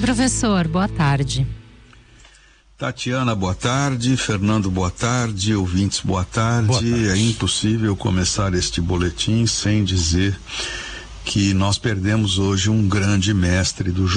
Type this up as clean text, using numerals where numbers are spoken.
professor. Boa tarde. Tatiana, boa tarde. Fernando, boa tarde. Ouvintes, boa tarde. Boa tarde. É impossível começar este boletim sem dizer que nós perdemos hoje um grande mestre do